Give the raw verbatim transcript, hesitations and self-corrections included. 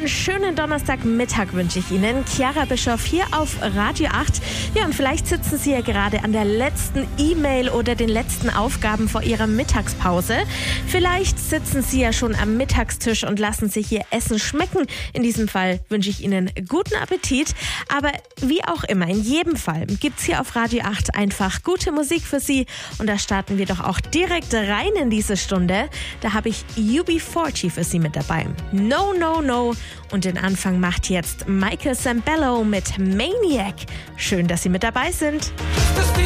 Einen schönen Donnerstagmittag wünsche ich Ihnen. Chiara Bischoff hier auf Radio acht. Ja, und vielleicht sitzen Sie ja gerade an der letzten E-Mail oder den letzten Aufgaben vor Ihrer Mittagspause. Vielleicht sitzen Sie ja schon am Mittagstisch und lassen sich Ihr Essen schmecken. In diesem Fall wünsche ich Ihnen guten Appetit. Aber wie auch immer, in jedem Fall gibt es hier auf Radio acht einfach gute Musik für Sie. Und da starten wir doch auch direkt rein in diese Stunde. Da habe ich U B vierzig für Sie mit dabei. No, no, no. Und den Anfang macht jetzt Michael Sambello mit Maniac. Schön, dass Sie mit dabei sind. Das